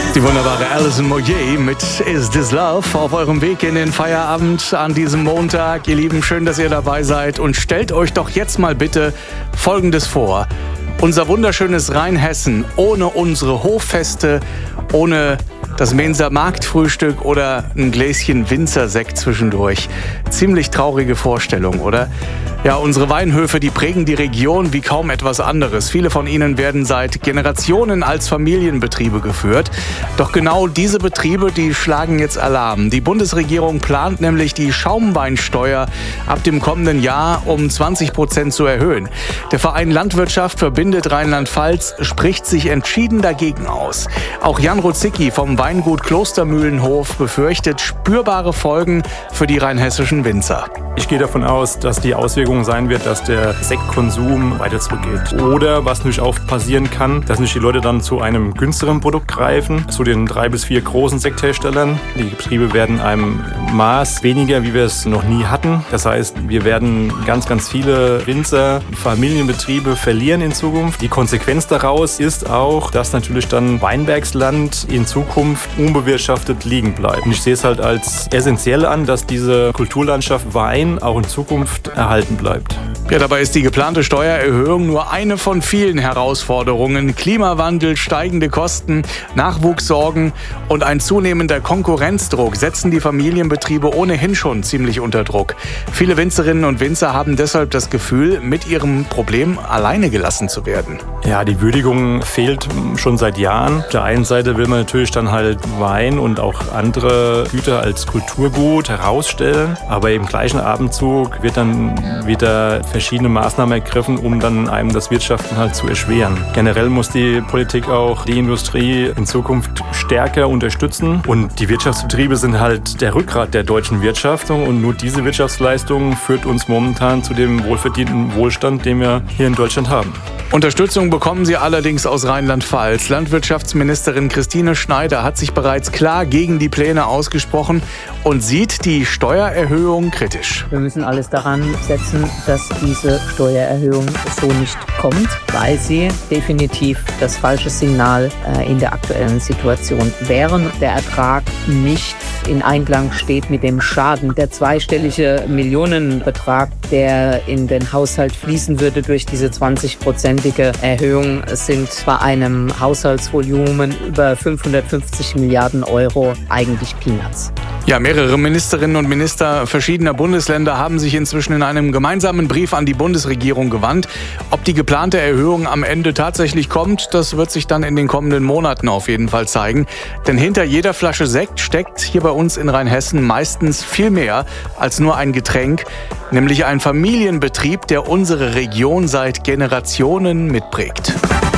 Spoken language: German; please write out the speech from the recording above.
Die wunderbare Alison Moyet mit Is This Love auf eurem Weg in den Feierabend an diesem Montag. Ihr Lieben, schön, dass ihr dabei seid und stellt euch doch jetzt mal bitte Folgendes vor. Unser wunderschönes Rheinhessen ohne unsere Hoffeste, ohne das Menser Marktfrühstück oder ein Gläschen Winzersekt zwischendurch. Ziemlich traurige Vorstellung, oder? Ja, unsere Weinhöfe, die prägen die Region wie kaum etwas anderes. Viele von ihnen werden seit Generationen als Familienbetriebe geführt. Doch genau diese Betriebe, die schlagen jetzt Alarm. Die Bundesregierung plant nämlich die Schaumweinsteuer ab dem kommenden Jahr um 20% zu erhöhen. Der Verein Landwirtschaft verbindet Rheinland-Pfalz spricht sich entschieden dagegen aus. Auch Jan Ruzicki vom Weingut Klostermühlenhof befürchtet spürbare Folgen für die rheinhessischen Winzer. Ich gehe davon aus, dass die Auswirkung sein wird, dass der Sektkonsum weiter zurückgeht. Oder was natürlich auch passieren kann, dass nicht die Leute dann zu einem günstigeren Produkt greifen, zu den 3 bis 4 großen Sektherstellern. Die Betriebe werden einem Maß weniger, wie wir es noch nie hatten. Das heißt, wir werden ganz, ganz viele Winzer, Familienbetriebe verlieren in Zukunft. Die Konsequenz daraus ist auch, dass natürlich dann Weinbergsland in Zukunft unbewirtschaftet liegen bleibt. Und ich sehe es halt als essentiell an, dass diese Kulturlandschaft Wein auch in Zukunft erhalten bleibt. Ja, dabei ist die geplante Steuererhöhung nur eine von vielen Herausforderungen. Klimawandel, steigende Kosten, Nachwuchssorgen und ein zunehmender Konkurrenzdruck setzen die Familienbetriebe ohnehin schon ziemlich unter Druck. Viele Winzerinnen und Winzer haben deshalb das Gefühl, mit ihrem Problem alleine gelassen zu werden. Ja, die Würdigung fehlt schon seit Jahren. Auf der einen Seite will man natürlich dann halt Wein und auch andere Güter als Kulturgut herausstellen, aber im gleichen Abendzug wird dann wieder verschiedene Maßnahmen ergriffen, um dann einem das Wirtschaften halt zu erschweren. Generell muss die Politik auch die Industrie in Zukunft stärker unterstützen und die Wirtschaftsbetriebe sind halt der Rückgrat der deutschen Wirtschaft und nur diese Wirtschaftsleistung führt uns momentan zu dem wohlverdienten Wohlstand, den wir hier in Deutschland haben. Unterstützung bekommen sie allerdings aus Rheinland-Pfalz. Landwirtschaftsministerin Christine Schneider hat sich bereits klar gegen die Pläne ausgesprochen und sieht die Steuererhöhung kritisch. Wir müssen alles daran setzen, dass diese Steuererhöhung so nicht kommt, weil sie definitiv das falsche Signal in der aktuellen Situation wäre. Der Ertrag nicht in Einklang steht mit dem Schaden. Der zweistellige Millionenbetrag, der in den Haushalt fließen würde durch diese 20-prozentige Erhöhung, sind bei einem Haushaltsvolumen über 550 Milliarden Euro eigentlich Peanuts. Ja, mehrere Ministerinnen und Minister verschiedener Bundesländer haben sich inzwischen in einem gemeinsamen Brief an die Bundesregierung gewandt. Ob die geplante Erhöhung am Ende tatsächlich kommt, das wird sich dann in den kommenden Monaten auf jeden Fall zeigen. Denn hinter jeder Flasche Sekt steckt hier bei uns in Rheinhessen meistens viel mehr als nur ein Getränk, nämlich ein Familienbetrieb, der unsere Region seit Generationen mitprägt.